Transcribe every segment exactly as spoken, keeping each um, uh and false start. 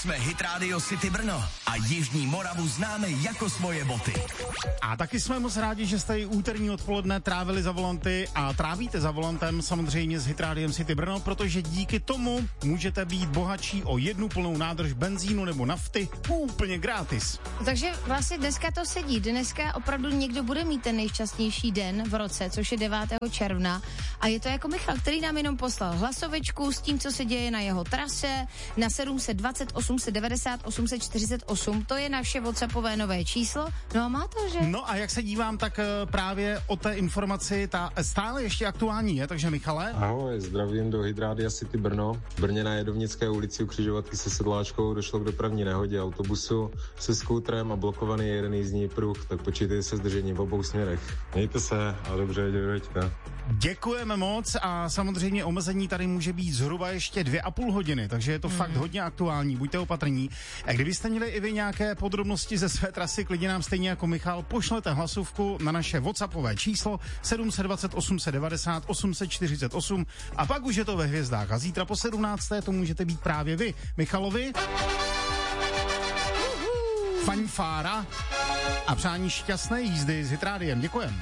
Jsme Hit Radio City Brno a Jižní Moravu známe jako svoje boty. A taky jsme moc rádi, že jste i úterní odpoledne trávili za volanty a trávíte za volantem samozřejmě s Hit Radiem City Brno, protože díky tomu můžete být bohatší o jednu plnou nádrž benzínu nebo nafty úplně gratis. Takže vlastně dneska to sedí. Dneska opravdu někdo bude mít ten nejšťastnější den v roce, což je devátého června. A je to jako Michal, který nám jenom poslal hlasovečku s tím, co se děje na jeho trase, na sedm set dvacet, osm set devadesát, osm set čtyřicet osm. To je naše WhatsAppové nové číslo. No a má to, že? No a jak se dívám, tak právě o té informaci ta stále ještě aktuální je, takže Michale. Ahoj, zdravím do Hit Radia City Brno. V Brně na Jedovnické ulici u křižovatky se sedláčkou došlo k dopravní nehodě autobusu se skútrem a blokovaný je jeden jízdní pruh, tak počítejte se s držením v obou směrech. Mějte se a dobře, děkujete. Děkujeme moc a samozřejmě omezení tady může být zhruba ještě dvě a půl hodiny, takže je to mm. fakt hodně aktuální, buďte opatrní. A kdybyste měli i vy nějaké podrobnosti ze své trasy, klidně nám stejně jako Michal pošlete hlasovku na naše WhatsAppové číslo sedm set dvacet, osm set devadesát, osm set čtyřicet osm a pak už je to ve hvězdách a zítra po sedmnácté to můžete být právě vy. Michalovi fanfára a přání šťastné jízdy s Hit Rádiem. Děkujem.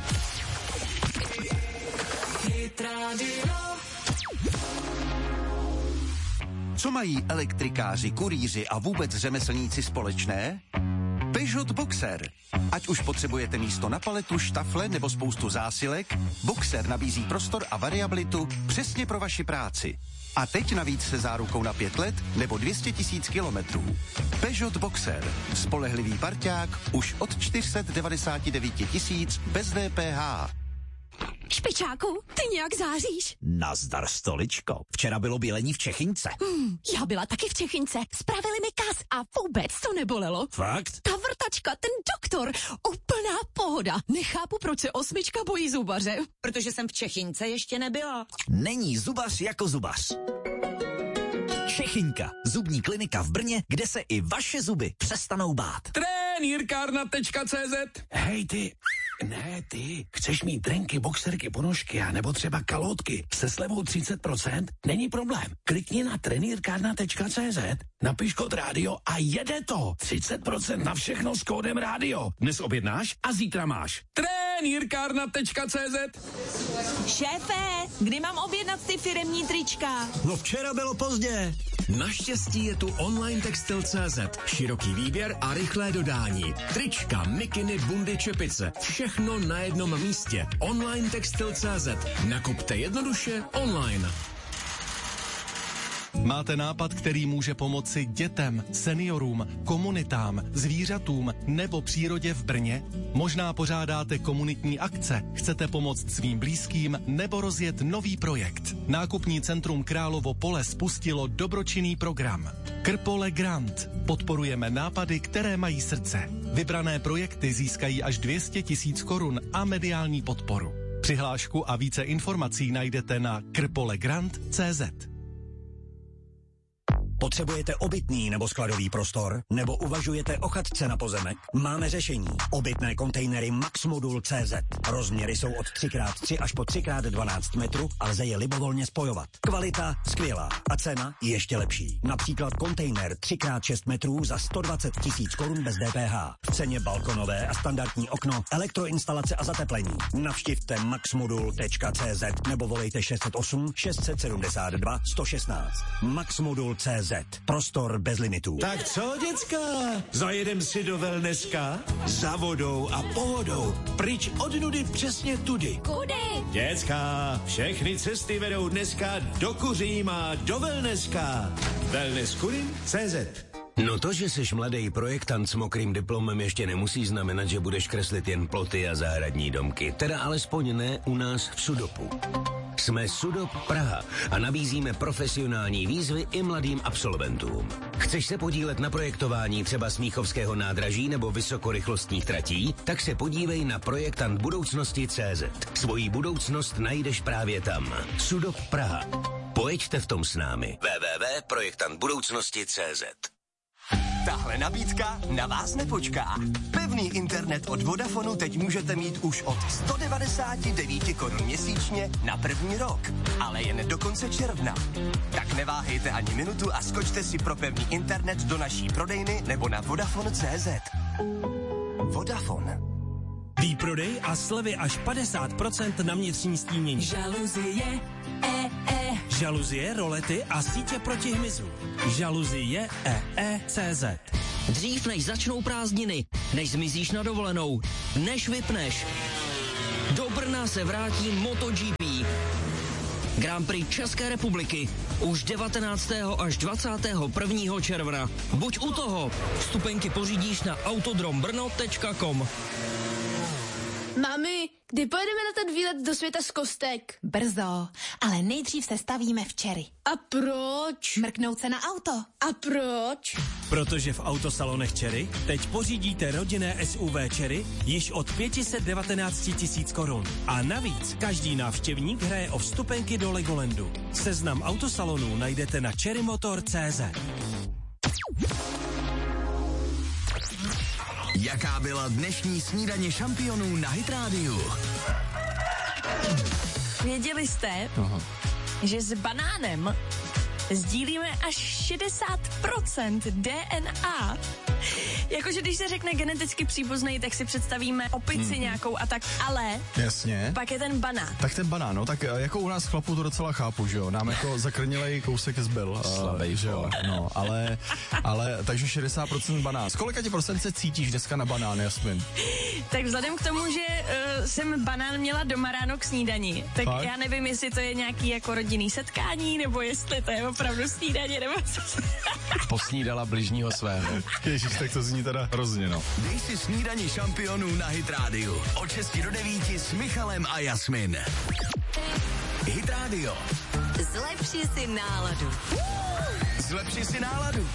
Co mají elektrikáři, kurýři a vůbec řemeslníci společné? Peugeot Boxer. Ať už potřebujete místo na paletu, štafle nebo spoustu zásilek, Boxer nabízí prostor a variabilitu přesně pro vaši práci. A teď navíc se zárukou na pět let nebo dvě stě tisíc kilometrů. Peugeot Boxer. Spolehlivý parťák už od čtyři sta devadesát devět tisíc bez D P H. Špičáku, ty nějak záříš. Nazdar, stoličko. Včera bylo bělení v Čechyňce. Hmm, já byla taky v Čechyňce. Spravili mi kas a vůbec to nebolelo. Fakt? Ta vrtačka, ten doktor, úplná pohoda. Nechápu, proč se osmička bojí zubaře. Protože jsem v Čechyňce ještě nebyla. Není zubař jako zubař. Čechyňka, zubní klinika v Brně, kde se i vaše zuby přestanou bát. Trenýrkárna tečka cé zet. Hej ty, ne ty, chceš mít trenky, boxerky, ponožky a nebo třeba kalhotky se slevou třicet procent? Není problém. Klikni na trenýrkárna tečka cé zet, napiš kód rádio a jede to. třicet procent na všechno s kódem rádio. Dnes objednáš a zítra máš. trenýrkárna tečka cé zet. Šéfe, kdy mám objednat ty firemní trička? No včera bylo pozdě. Naštěstí je tu online textil tečka cé zet. Široký výběr a rychlé dodání. Trička, mikiny, bundy, čepice. Všechno na jednom místě. online textil tečka cé zet. Nakupte jednoduše online. Máte nápad, který může pomoci dětem, seniorům, komunitám, zvířatům nebo přírodě v Brně? Možná pořádáte komunitní akce, chcete pomoct svým blízkým nebo rozjet nový projekt. Nákupní centrum Královo Pole spustilo dobročinný program Krpole Grant. Podporujeme nápady, které mají srdce. Vybrané projekty získají až dvě stě tisíc korun a mediální podporu. Přihlášku a více informací najdete na krpolegrant tečka cé zet. Potřebujete obytný nebo skladový prostor? Nebo uvažujete o chatce na pozemek? Máme řešení. Obytné kontejnery Maxmodul tečka cé zet. Rozměry jsou od tři krát tři až po tři krát dvanáct metrů a lze je libovolně spojovat. Kvalita skvělá a cena ještě lepší. Například kontejner tři krát šest metrů za sto dvacet tisíc korun bez D P H. V ceně balkonové a standardní okno, elektroinstalace a zateplení. Navštivte maxmodul tečka cé zet nebo volejte šest set osm, šest set sedmdesát dva, sto šestnáct. Maxmodul tečka cé zet. Prostor bez limitů. Tak co, děcka? Zajedem si do wellnesska? Za vodou a pohodou. Pryč od nudy přesně tudy. Kudy? Děcka, všechny cesty vedou dneska do Kuříma, do wellnesska. wellness kurim tečka cé zet. No to, že jsi mladý projektant s mokrým diplomem, ještě nemusí znamenat, že budeš kreslit jen ploty a zahradní domky. Teda alespoň ne u nás v Sudopu. Jsme Sudop Praha a nabízíme profesionální výzvy i mladým absolventům. Chceš se podílet na projektování třeba Smíchovského nádraží nebo vysokorychlostních tratí? Tak se podívej na projektant budoucnosti tečka cé zet. Svoji budoucnost najdeš právě tam. Sudop Praha. Pojeďte v tom s námi. w w w tečka projektant budoucnosti tečka cé zet. Tahle nabídka na vás nepočká. Pevný internet od Vodafonu teď můžete mít už od sto devadesát devět korun měsíčně na první rok, ale jen do konce června. Tak neváhejte ani minutu a skočte si pro pevný internet do naší prodejny nebo na Vodafone tečka cé zet. Vodafone. Výprodej a slevy až padesát procent na vnitřní stínění. Žaluzie, e, e. Žaluzie, rolety a sítě proti hmyzu. Žaluzie, e, e, cé zet. Dřív než začnou prázdniny, než zmizíš na dovolenou, než vypneš. Do Brna se vrátí MotoGP. Grand Prix České republiky už devatenáctého až dvacátého prvního června. Buď u toho. Vstupenky pořídíš na autodrombrno tečka com. Mami, kdy pojedeme na ten výlet do světa z kostek? Brzo, ale nejdřív se stavíme v Cherry. A proč? Mrknout se na auto. A proč? Protože v autosalonech Cherry teď pořídíte rodinné S U V Cherry již od pět set devatenáct tisíc korun. A navíc každý návštěvník hraje o vstupenky do Legolandu. Seznam autosalonů najdete na cherrymotor tečka cé zet. Jaká byla dnešní snídaně šampionů na Hit rádiu? Věděli jste, Aha. že s banánem sdílíme až šedesát procent D N A? Jakože když se řekne geneticky příbuzný, tak si představíme opici Hmm. nějakou a tak, ale Jasně. pak je ten banán. Tak ten banán, no, tak jako u nás chlapů to docela chápu, že jo, nám jako zakrnilej kousek zbyl, uh, že jo, no, ale, ale, takže šedesát procent banán. Z kolika ti procent se cítíš dneska na banán, Jasmin? Tak vzhledem k tomu, že uh, jsem banán měla doma ráno k snídani, tak Fakt? já nevím, jestli to je nějaký jako rodinný setkání, nebo jestli to je opravdu snídaně, nebo co. Posnídala bližního svého. Ježiš, tak to zní teda hrozně, no. Dej si snídaní šampionů na Hit rádiu. Od šesti do devíti s Michalem a Jasmin. Hit rádio. Zlepši si náladu. Zlepši si náladu.